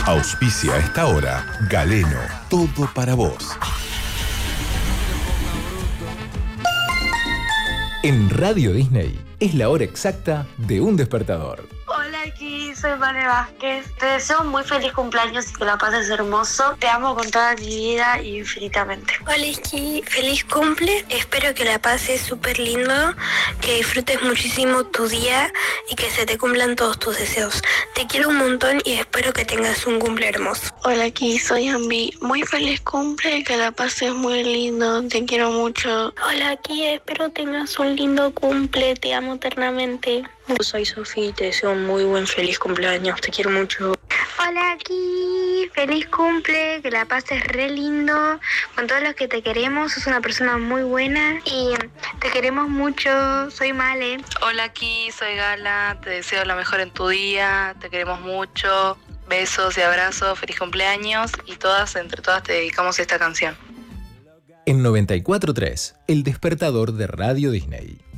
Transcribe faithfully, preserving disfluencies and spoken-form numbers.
Auspicia a esta hora Galeno, todo para vos. En Radio Disney es la hora exacta de un despertador. Hola, aquí soy Vane Vázquez. Te deseo un muy feliz cumpleaños y que la pases hermoso. Te amo con toda mi vida y infinitamente. Hola, Iki. Feliz cumple. Espero que la pases súper lindo, que disfrutes muchísimo tu día y que se te cumplan todos tus deseos. Te quiero un montón y espero que tengas un cumple hermoso. Hola, aquí soy Ambi. Muy feliz cumple, que la pases muy lindo. Te quiero mucho. Hola, aquí. Espero tengas un lindo cumple. Te amo eternamente. Soy Sofía y te deseo un muy buen feliz cumpleaños. Te quiero mucho. Hola, aquí. Feliz cumple, que la pases re lindo con todos los que te queremos. Sos una persona muy buena y te queremos mucho. Soy Male. Hola, aquí. Soy Gala. Te deseo lo mejor en tu día. Te queremos mucho. Besos y abrazos. Feliz cumpleaños. Y todas, entre todas, te dedicamos esta canción. En noventa y cuatro punto tres, el despertador de Radio Disney.